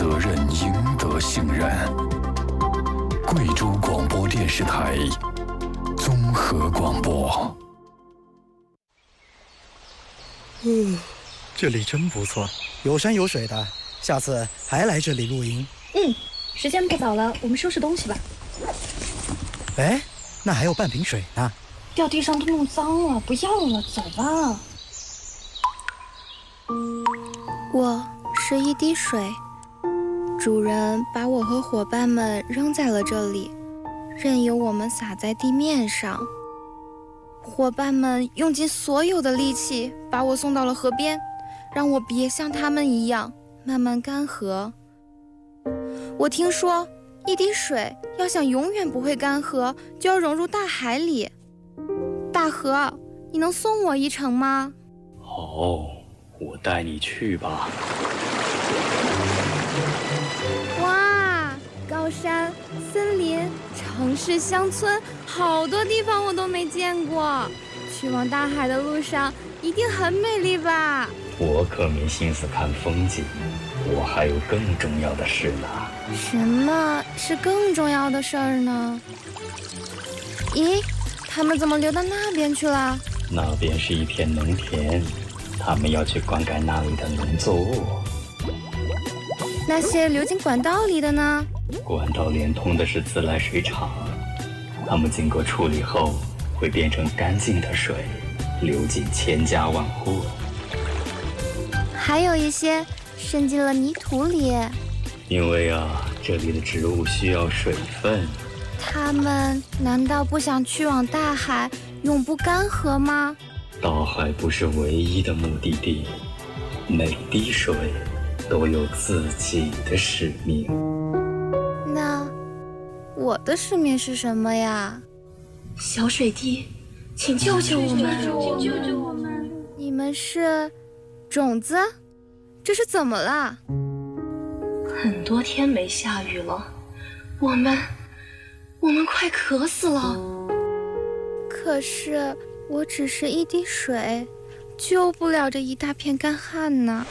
责任赢得信任。贵州广播电视台综合广播。 这里真不错，有山有水的，下次还来这里露营。 时间不早了，我们收拾东西吧。 哎，那还有半瓶水呢。 掉地上都弄脏了，不要了，走吧。 我是一滴水，主人把我和伙伴们扔在了这里，任由我们洒在地面上。伙伴们用尽所有的力气把我送到了河边，让我别像他们一样慢慢干涸。我听说一滴水要想永远不会干涸，就要融入大海里。大河，你能送我一程吗？ 好，我带你去吧。 哇，高山、森林、城市、乡村，好多地方我都没见过。去往大海的路上一定很美丽吧？ 我可没心思看风景，我还有更重要的事呢。 什么是更重要的事儿呢？咦，他们怎么流到那边去了？ 那边是一片农田，他们要去灌溉那里的农作物。 那些流进管道里的呢？ 管道连通的是自来水厂，它们经过处理后会变成干净的水，流进千家万户。 还有一些渗进了泥土里。 因为这里的植物需要水分。 他们难道不想去往大海，永不干涸吗？ 大海不是唯一的目的地，每滴水都有自己的使命。 那我的使命是什么呀？ 小水滴，请救救我们！ 请救救我们！你们是种子？这是怎么了？ 很多天没下雨了，我们快渴死了。 可是我只是一滴水，救不了这一大片干旱呢。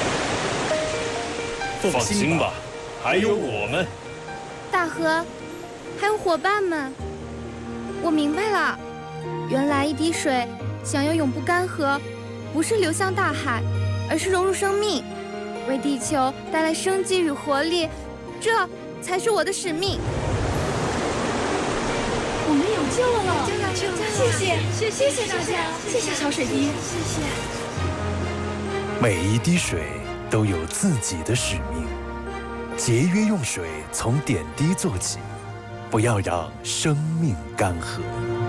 放心吧，还有我们。 大河，还有伙伴们，我明白了，原来一滴水想要永不干涸，不是流向大海，而是融入生命，为地球带来生机与活力，这才是我的使命。 我们有救了！谢谢大家，谢谢小水滴，谢谢。 每一滴水都有自己的使命，节约用水，从点滴做起，不要让生命干涸。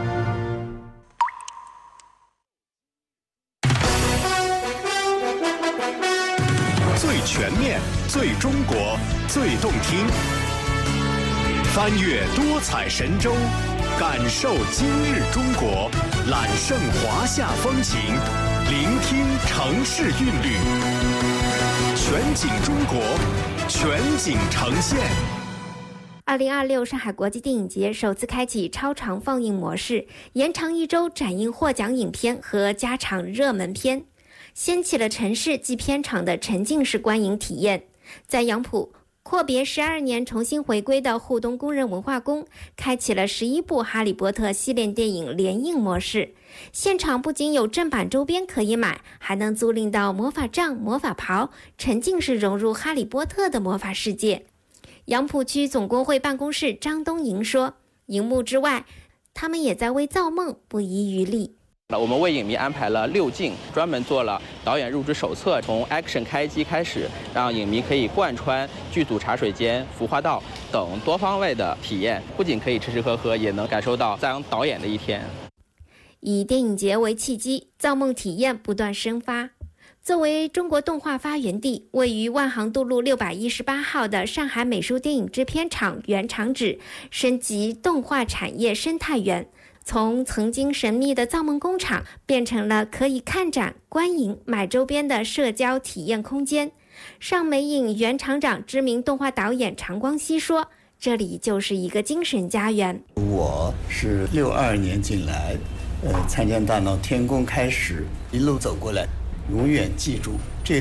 最全面、最中国、最动听，翻越多彩神州，感受今日中国，揽胜华夏风情，聆听城市韵律，全景中国，全景呈现。 2026上海国际电影节首次开启超长放映模式，延长1周展映获奖影片和加场热门片，掀起了城市及片场的沉浸式观影体验。在杨浦，阔别12年重新回归的沪东工人文化宫开启了11部哈利波特系列电影联映模式，现场不仅有正版周边可以买，还能租赁到魔法杖、魔法袍，沉浸式融入哈利波特的魔法世界。杨浦区总工会办公室张东营说，荧幕之外，他们也在为造梦不遗余力。 我们为影迷安排了6镜，专门做了导演入职手册，从 action 开机开始，让影迷可以贯穿剧组茶水间、服化道等多方位的体验，不仅可以吃吃喝喝，也能感受到赞扬导演的一天。 以电影节为契机，造梦体验不断生发。作为中国动画发源地，位于万航渡路618号的上海美术电影制片厂原厂址，升级动画产业生态园，从曾经神秘的造梦工厂变成了可以看展、观影、买周边的社交体验空间。上美影原厂长、知名动画导演常光熙说，这里就是一个精神家园。 我是62年进来，参见大闹天宫开始，一路走过来，永远记住这